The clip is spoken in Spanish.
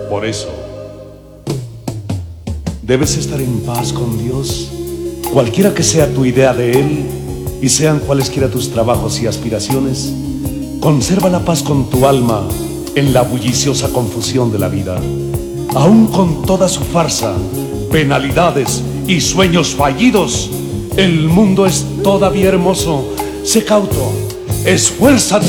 Por eso, debes estar en paz con Dios, cualquiera que sea tu idea de Él y sean cualesquiera tus trabajos y aspiraciones. Conserva la paz con tu alma en la bulliciosa confusión de la vida. Aún con toda su farsa, penalidades y sueños fallidos, el mundo es todavía hermoso. Sé cauto, esfuérzate.